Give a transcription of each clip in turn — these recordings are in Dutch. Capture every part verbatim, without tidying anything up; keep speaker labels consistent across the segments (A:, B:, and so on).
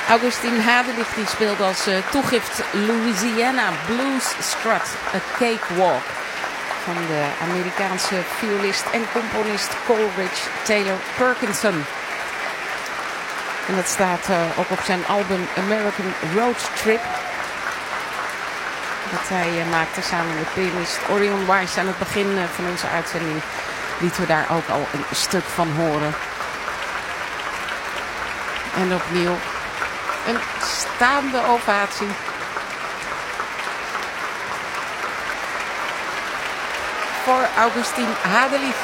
A: Augustin Hadelich die speelt als uh, toegift Louisiana Blues Strut, A Cakewalk. Van de Amerikaanse violist en componist Coleridge Taylor Perkinson. En dat staat uh, ook op zijn album American Road Trip. Dat hij uh, maakte samen met pianist Orion Weiss aan het begin uh, van onze uitzending. Lieten we daar ook al een stuk van horen. En opnieuw een staande ovatie. Voor Augustin Hadelich.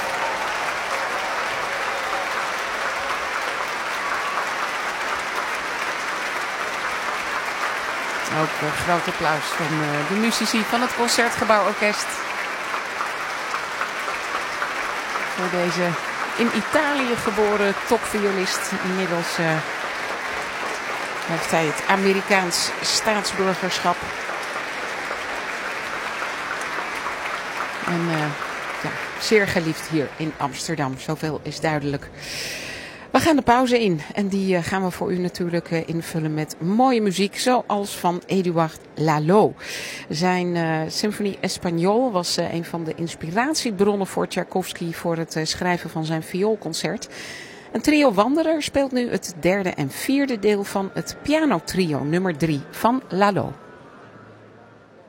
A: Ook een groot applaus van uh, de muzici van het Concertgebouworkest. Voor deze in Italië geboren topviolist. Inmiddels uh, heeft hij het Amerikaans staatsburgerschap. En uh, ja, zeer geliefd hier in Amsterdam. Zoveel is duidelijk. We gaan de pauze in. En die uh, gaan we voor u natuurlijk uh, invullen met mooie muziek. Zoals van Eduard Lalo. Zijn uh, Symfonie Espagnol was uh, een van de inspiratiebronnen voor Tchaikovsky. Voor het uh, schrijven van zijn vioolconcert. Een trio Wanderer speelt nu het derde en vierde deel van het pianotrio nummer drie van Lalo.